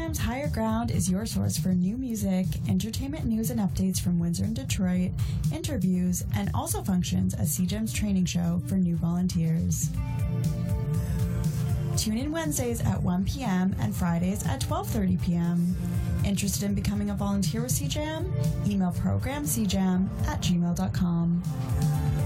CJAM's Higher Ground is your source for new music, entertainment news and updates from Windsor and Detroit, interviews, and also functions as CJAM's training show for new volunteers. Tune in Wednesdays at 1 p.m. and Fridays at 12:30 p.m. Interested in becoming a volunteer with CJAM? Email programcjam@gmail.com.